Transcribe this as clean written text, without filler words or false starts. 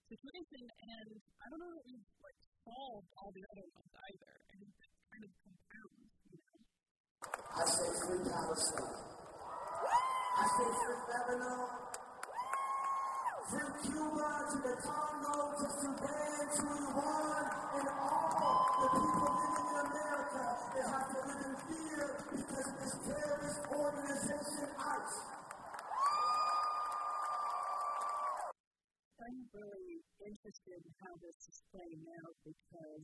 situation, and I don't know that we've solved all the other ones either, and it kind of compounds, I say free Palestine. I say free Lebanon. Free Cuba to the Congo to Sudan to Iran and all the people living in America that have to live in fear because of this terrorist organization, ICE. I'm really interested in how this is playing out because